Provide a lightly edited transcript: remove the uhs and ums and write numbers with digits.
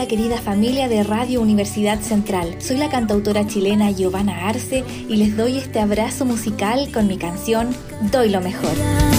querida familia de Radio Universidad Central. Soy la cantautora chilena Giovanna Arce y les doy este abrazo musical con mi canción Doy lo mejor.